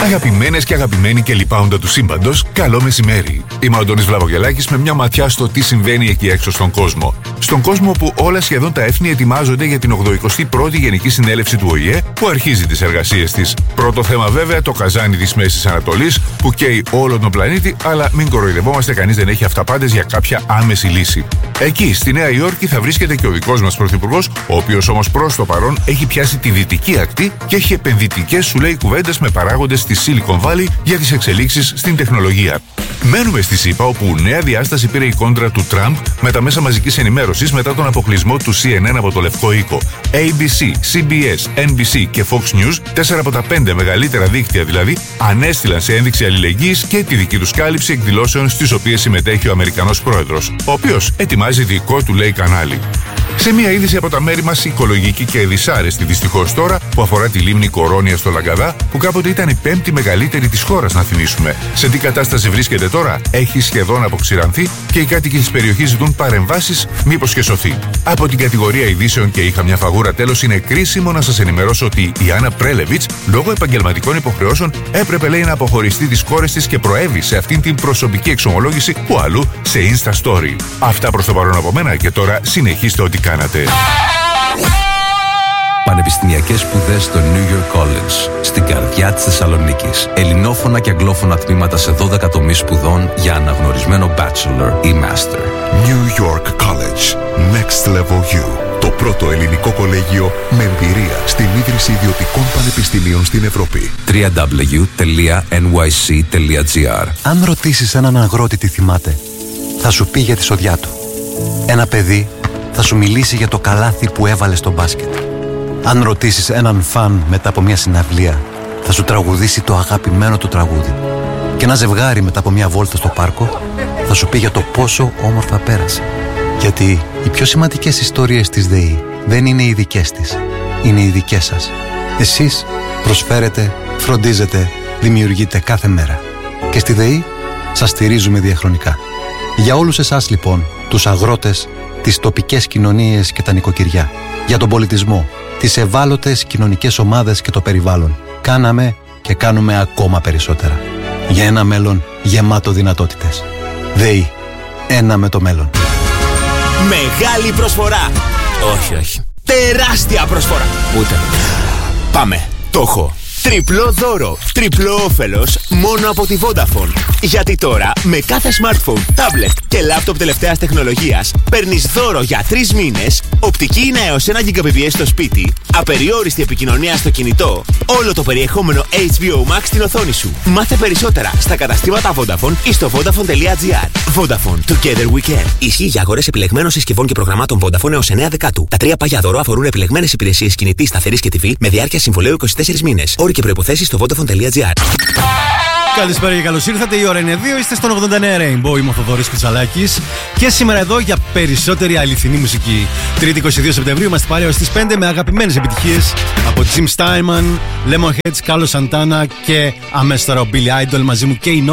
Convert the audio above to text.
Αγαπημένες και αγαπημένοι και λοιπάοντα του σύμπαντος, καλό μεσημέρι. Είμαι ο Αντώνης Βλαβογελάκης με μια ματιά στο τι συμβαίνει εκεί έξω στον κόσμο. Στον κόσμο που όλα σχεδόν τα έθνη ετοιμάζονται για την 81η Γενική Συνέλευση του ΟΗΕ που αρχίζει τις εργασίες της. Πρώτο θέμα βέβαια το καζάνι της Μέσης Ανατολής που καίει όλο τον πλανήτη, αλλά μην κοροϊδευόμαστε, κανείς δεν έχει αυταπάντες για κάποια άμεση λύση. Εκεί, στη Νέα Υόρκη, θα βρίσκεται και ο δικός μας πρωθυπουργός, ο οποίος όμως προς το παρόν έχει πιάσει τη δυτική ακτή και έχει επενδυτικές, σου λέει, κουβέντες με παράγοντες στη Silicon Valley για τις εξελίξεις στην τεχνολογία. Μένουμε στη ΣΥΠΑ, όπου νέα διάσταση πήρε η κόντρα του Τραμπ με τα μέσα μαζικής ενημέρωσης μετά τον αποκλεισμό του CNN από το Λευκό Οίκο. ABC, CBS, NBC και Fox News, 4 από τα 5 μεγαλύτερα δίκτυα δηλαδή, ανέστειλαν σε ένδειξη αλληλεγγύης και τη δική τους κάλυψη εκδηλώσεων στις οποίες συμμετέχει ο Αμερικανός πρόεδρος, ο οποίος ετοιμάζει δικό του, λέει, κανάλι. Σε μια είδηση από τα μέρη μας, οικολογική και δυσάρεστη δυστυχώς τώρα, που αφορά τη λίμνη Κορώνια στο Λαγκαδά, που κάποτε ήταν η 5η μεγαλύτερη της χώρας, να θυμίσουμε. Σε τι κατάσταση βρίσκεται τώρα? Έχει σχεδόν αποξηρανθεί και οι κάτοικοι της περιοχής ζητούν παρεμβάσεις, μήπως και σωθεί. Από την κατηγορία ειδήσεων και είχα μια φαγούρα τέλος, είναι κρίσιμο να σας ενημερώσω ότι η Άννα Πρέλεβιτς, λόγω επαγγελματικών υποχρεώσεων, έπρεπε, λέει, να αποχωριστεί τις κόρες της και προέβη σε αυτήν την προσωπική εξομολόγηση που αλλού σε Insta Story. Αυτά προς το παρόν από μένα και τώρα συνεχίστε ό,τι κάνατε. Πανεπιστημιακές σπουδές στο New York College, στην καρδιά της Θεσσαλονίκης. Ελληνόφωνα και αγγλόφωνα τμήματα σε 12 τομείς σπουδών για αναγνωρισμένο bachelor ή master. New York College. Next Level U. Το πρώτο ελληνικό κολέγιο με εμπειρία στην ίδρυση ιδιωτικών πανεπιστημίων στην Ευρώπη. www.nyc.gr. Αν ρωτήσεις έναν αγρότη τι θυμάται, θα σου πει για τη σοδιά του. Ένα παιδί θα σου μιλήσει για το καλάθι που έβαλε στο μπάσκετ. Αν ρωτήσεις έναν φαν μετά από μια συναυλία, θα σου τραγουδήσει το αγαπημένο του τραγούδι. Και ένα ζευγάρι μετά από μια βόλτα στο πάρκο θα σου πει για το πόσο όμορφα πέρασε. Γιατί οι πιο σημαντικές ιστορίες της ΔΕΗ δεν είναι οι δικές της, είναι οι δικές σας. Εσείς προσφέρετε, φροντίζετε, δημιουργείτε κάθε μέρα. Και στη ΔΕΗ σας στηρίζουμε διαχρονικά. Για όλους εσάς λοιπόν, τους αγρότες, τις τοπικές κοινωνίες και τα νοικοκυριά, για τον πολιτισμό, τις ευάλωτες κοινωνικές ομάδες και το περιβάλλον, κάναμε και κάνουμε ακόμα περισσότερα. Για ένα μέλλον γεμάτο δυνατότητες. ΔΕΗ. Ένα με το μέλλον. Μεγάλη προσφορά. Όχι. Τεράστια προσφορά. Ούτε. Πάμε. Το έχω. Τριπλό δώρο, τριπλό όφελος μόνο από τη Vodafone. Γιατί τώρα με κάθε smartphone, tablet και laptop τελευταίας τεχνολογίας παίρνεις δώρο για 3 μήνες, οπτική είναι έως 1 Gbps στο σπίτι, απεριόριστη επικοινωνία στο κινητό, όλο το περιεχόμενο HBO Max στην οθόνη σου. Μάθε περισσότερα στα καταστήματα Vodafone ή στο vodafone.gr. Vodafone, together we can. Ισχύει για αγορές επιλεγμένων συσκευών και προγραμμάτων Vodafone έως 9 Δεκάτου. Τα 3 παγιά δώρο αφορούν επιλεγμένες υπηρεσίες κινητής, σταθερής και TV με διάρκεια συμβολαίου 24 μήνες. Όροι και προϋποθέσεις στο vodafone.gr. Καλησπέρα και καλώς ήρθατε. Η ώρα είναι 2. Είστε στον 89 Rainbow. Είμαι ο Θοδωρής Κουτσαλάκης. Και σήμερα εδώ για περισσότερη αληθινή μουσική. Τρίτη 22 Σεπτεμβρίου είμαστε παρέα ως τις 5 με αγαπημένες επιτυχίες από Jim Steinman, Lemonheads, Carlos Santana και αμέσως τώρα ο Billy Idol μαζί μου και η